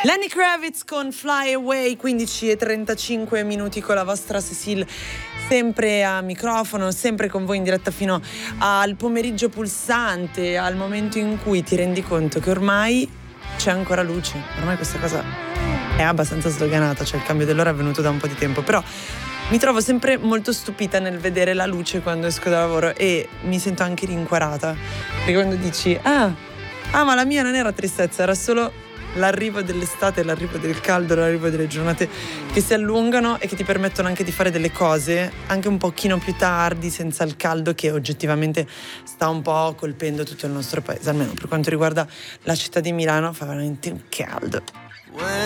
Lenny Kravitz con Fly Away, 15:35 con la vostra Cecile, sempre a microfono, sempre con voi in diretta fino al pomeriggio pulsante, al momento in cui ti rendi conto che ormai c'è ancora luce. Ormai questa cosa è abbastanza sdoganata, cioè il cambio dell'ora è avvenuto da un po' di tempo, però mi trovo sempre molto stupita nel vedere la luce quando esco da lavoro e mi sento anche rincuorata, perché quando dici ma la mia non era tristezza, era solo l'arrivo dell'estate, l'arrivo del caldo, l'arrivo delle giornate che si allungano e che ti permettono anche di fare delle cose anche un pochino più tardi, senza il caldo che oggettivamente sta un po' colpendo tutto il nostro paese, almeno per quanto riguarda la città di Milano fa veramente un caldo.